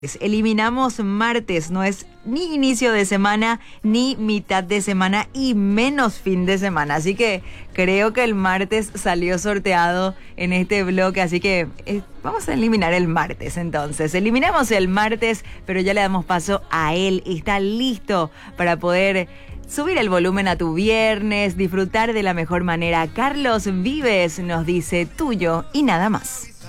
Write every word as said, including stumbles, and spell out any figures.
Eliminamos martes, no es ni inicio de semana, ni mitad de semana y menos fin de semana. Así que creo que el martes salió sorteado en este bloque, así que eh, vamos a eliminar el martes entonces. Eliminamos el martes, pero ya le damos paso a él. Está listo para poder subir el volumen a tu viernes, disfrutar de la mejor manera. Carlos Vives nos dice tuyo y nada más.